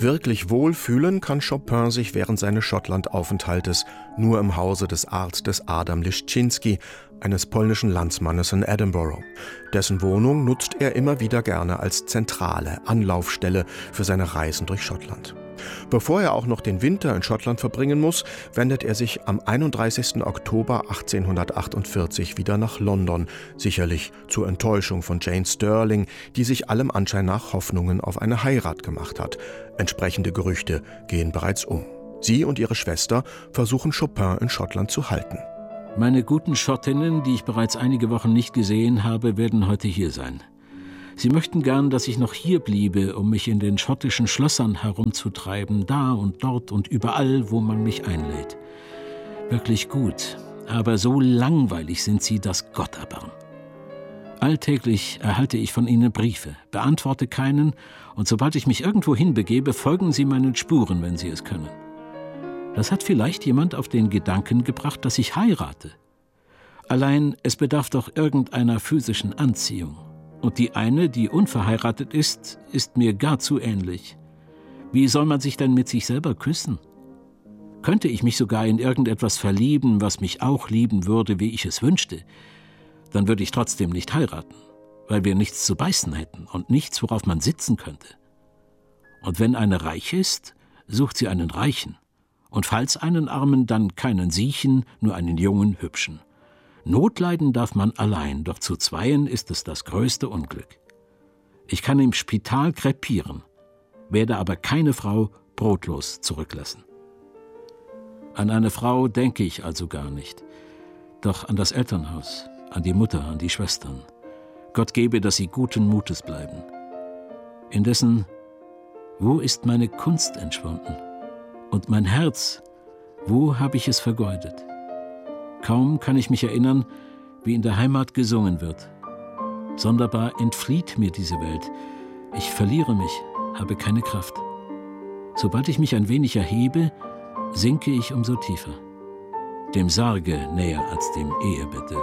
Wirklich wohlfühlen kann Chopin sich während seines Schottlandaufenthaltes nur im Hause des Arztes Adam Liszczynski, eines polnischen Landsmannes in Edinburgh. Dessen Wohnung nutzt er immer wieder gerne als zentrale Anlaufstelle für seine Reisen durch Schottland. Bevor er auch noch den Winter in Schottland verbringen muss, wendet er sich am 31. Oktober 1848 wieder nach London, sicherlich zur Enttäuschung von Jane Stirling, die sich allem Anschein nach Hoffnungen auf eine Heirat gemacht hat. Entsprechende Gerüchte gehen bereits um. Sie und ihre Schwester versuchen Chopin in Schottland zu halten. Meine guten Schottinnen, die ich bereits einige Wochen nicht gesehen habe, werden heute hier sein. Sie möchten gern, dass ich noch hier bliebe, um mich in den schottischen Schlössern herumzutreiben, da und dort und überall, wo man mich einlädt. Wirklich gut, aber so langweilig sind sie, dass Gott erbarm. Alltäglich erhalte ich von ihnen Briefe, beantworte keinen, und sobald ich mich irgendwo hinbegebe, folgen sie meinen Spuren, wenn sie es können. Das hat vielleicht jemand auf den Gedanken gebracht, dass ich heirate. Allein es bedarf doch irgendeiner physischen Anziehung. Und die eine, die unverheiratet ist, ist mir gar zu ähnlich. Wie soll man sich denn mit sich selber küssen? Könnte ich mich sogar in irgendetwas verlieben, was mich auch lieben würde, wie ich es wünschte, dann würde ich trotzdem nicht heiraten, weil wir nichts zu beißen hätten und nichts, worauf man sitzen könnte. Und wenn eine reich ist, sucht sie einen Reichen. Und falls einen Armen, dann keinen Siechen, nur einen jungen, hübschen. Not leiden darf man allein, doch zu zweien ist es das größte Unglück. Ich kann im Spital krepieren, werde aber keine Frau brotlos zurücklassen. An eine Frau denke ich also gar nicht, doch an das Elternhaus, an die Mutter, an die Schwestern. Gott gebe, dass sie guten Mutes bleiben. Indessen, wo ist meine Kunst entschwunden? Und mein Herz, wo habe ich es vergeudet? Kaum kann ich mich erinnern, wie in der Heimat gesungen wird. Sonderbar entflieht mir diese Welt. Ich verliere mich, habe keine Kraft. Sobald ich mich ein wenig erhebe, sinke ich umso tiefer. Dem Sarge näher als dem Ehebette.